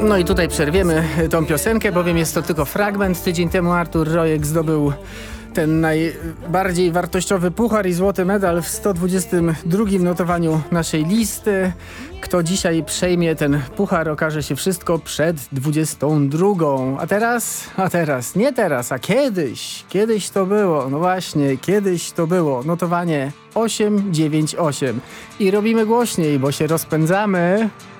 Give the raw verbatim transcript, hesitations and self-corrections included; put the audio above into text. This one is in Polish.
No i tutaj przerwiemy tą piosenkę, bowiem jest to tylko fragment. Tydzień temu Artur Rojek zdobył ten najbardziej wartościowy puchar i złoty medal w sto dwudziestym drugim notowaniu naszej listy. Kto dzisiaj przejmie ten puchar, okaże się wszystko przed dwudziestą drugą. A teraz? A teraz, nie teraz, a kiedyś. Kiedyś to było, no właśnie, kiedyś to było. Notowanie osiem dziewięć osiem. I robimy głośniej, bo się rozpędzamy.